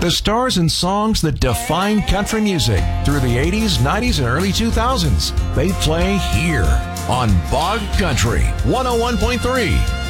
The stars and songs that define country music through the 80s, 90s, and early 2000s. They play here on Bog Country 101.3.